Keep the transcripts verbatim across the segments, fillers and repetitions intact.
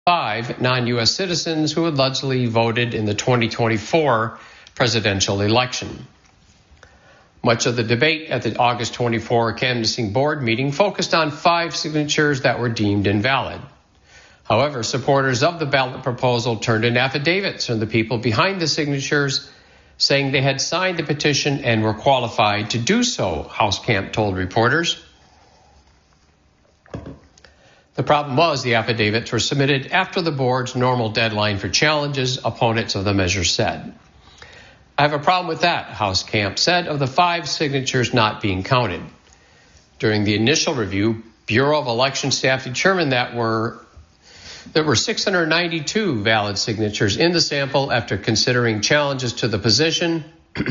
five non-U S citizens who allegedly voted in the twenty twenty-four presidential election. Much of the debate at the August twenty-fourth canvassing board meeting focused on five signatures that were deemed invalid. However, supporters of the ballot proposal turned in affidavits from the people behind the signatures, saying they had signed the petition and were qualified to do so, Hauskamp told reporters. The problem was the affidavits were submitted after the board's normal deadline for challenges, opponents of the measure said. I have a problem with that, Hauskamp said, of the five signatures not being counted. During the initial review, Bureau of Election staff determined that were there were six hundred ninety-two valid signatures in the sample after considering challenges to the position.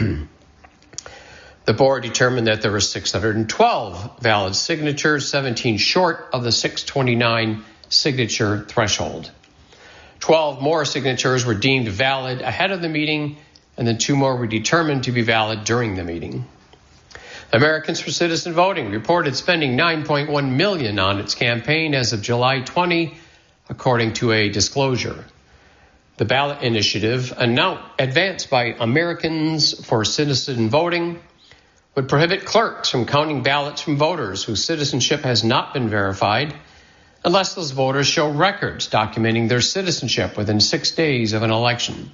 The board determined that there were six hundred twelve valid signatures, seventeen short of the six hundred twenty-nine signature threshold. twelve more signatures were deemed valid ahead of the meeting, and then two more were determined to be valid during the meeting. Americans for Citizen Voting reported spending nine point one million dollars on its campaign as of July twentieth, according to a disclosure. The ballot initiative, announced, advanced by Americans for Citizen Voting, would prohibit clerks from counting ballots from voters whose citizenship has not been verified unless those voters show records documenting their citizenship within six days of an election.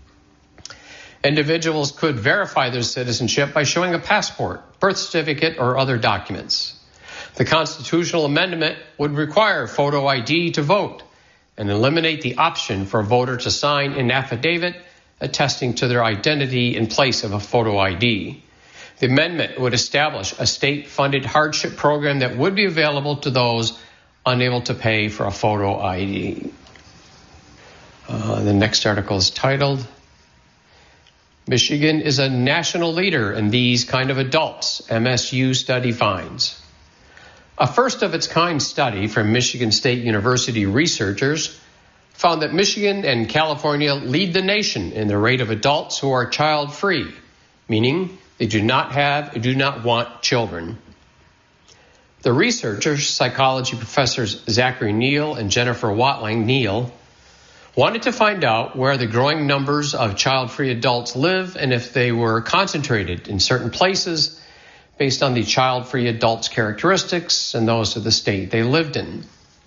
Individuals could verify their citizenship by showing a passport, birth certificate, or other documents. The constitutional amendment would require photo I D to vote and eliminate the option for a voter to sign an affidavit attesting to their identity in place of a photo I D. The amendment would establish a state-funded hardship program that would be available to those unable to pay for a photo I D. Uh, the next article is titled, Michigan is a national leader in these kind of adults, M S U study finds. A first-of-its-kind study from Michigan State University researchers found that Michigan and California lead the nation in the rate of adults who are child-free, meaning they do not have, do not want children. The researchers, psychology professors Zachary Neal and Jennifer Watling Neal, wanted to find out where the growing numbers of child-free adults live and if they were concentrated in certain places based on the child-free adults' characteristics and those of the state they lived in.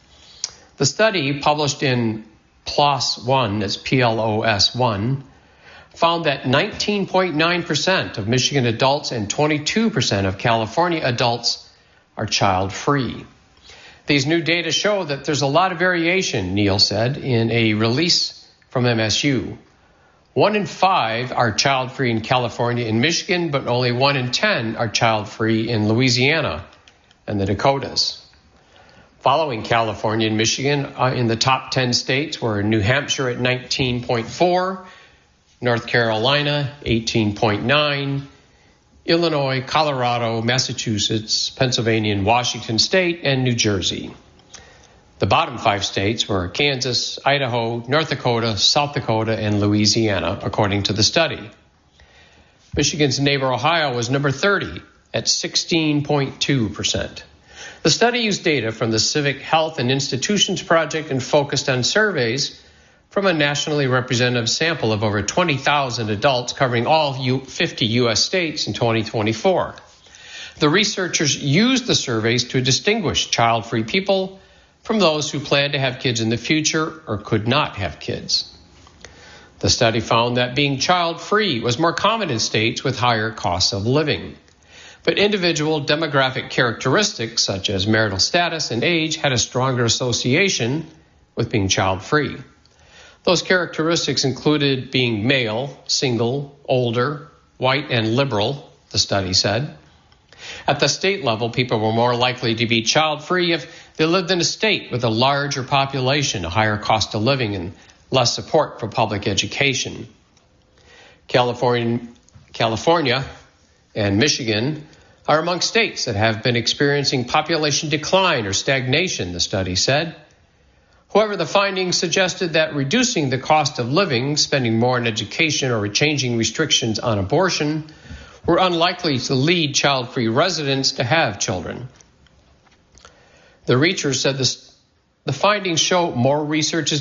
The study, published in PLOS One, that's P L O S one, found that nineteen point nine percent of Michigan adults and twenty-two percent of California adults are child-free. These new data show that there's a lot of variation, Neal said in a release from M S U. One in five are child-free in California and Michigan, but only one in ten are child-free in Louisiana and the Dakotas. Following California and Michigan uh, in the top ten states were New Hampshire at nineteen point four, North Carolina eighteen point nine, Illinois, Colorado, Massachusetts, Pennsylvania, and Washington State, and New Jersey. The bottom five states were Kansas, Idaho, North Dakota, South Dakota, and Louisiana, according to the study. Michigan's neighbor Ohio was number thirty at sixteen point two percent. The study used data from the Civic Health and Institutions Project and focused on surveys from a nationally representative sample of over twenty thousand adults covering all fifty U S states in twenty twenty-four. The researchers used the surveys to distinguish child-free people from those who plan to have kids in the future or could not have kids. The study found that being child-free was more common in states with higher costs of living. But individual demographic characteristics such as marital status and age had a stronger association with being child-free. Those characteristics included being male, single, older, white, and liberal, the study said. At the state level, people were more likely to be child-free if they lived in a state with a larger population, a higher cost of living, and less support for public education. California, California and Michigan are among states that have been experiencing population decline or stagnation, the study said. However, the findings suggested that reducing the cost of living, spending more on education, or changing restrictions on abortion were unlikely to lead child-free residents to have children. The researchers said, this, The findings show more research is